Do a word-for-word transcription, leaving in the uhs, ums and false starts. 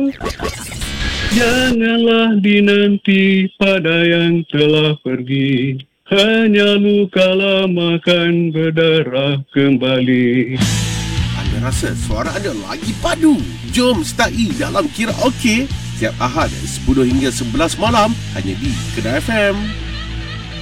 Janganlah dinanti pada yang telah pergi, hanya luka lama kan berdarah kembali. Anda rasa suara anda lagi padu? Jom start dalam Kira Okey setiap Ahad sepuluh hingga sebelas malam hanya di Kedah F M.